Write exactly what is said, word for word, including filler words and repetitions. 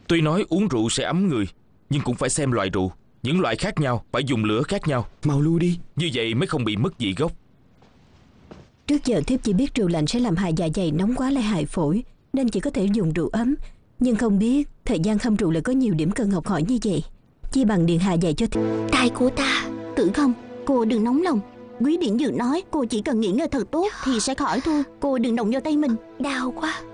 Tuy nói uống rượu sẽ ấm người, nhưng cũng phải xem loại rượu. Những loại khác nhau, phải dùng lửa khác nhau. Mau lui đi. Như vậy mới không bị mất vị gốc. Trước giờ thiếp chỉ biết rượu lạnh sẽ làm hại dạ dày, nóng quá lại hại phổi, nên chỉ có thể dùng rượu ấm. Nhưng không biết thời gian hâm rượu lại có nhiều điểm cần học hỏi như vậy. Chi bằng điện hạ dạy cho thiếp. Tai của ta. Tử Không, cô đừng nóng lòng. Quý điện dược nói cô chỉ cần nghỉ ngơi thật tốt thì sẽ khỏi thôi. Cô đừng động vào tay mình. Đau quá.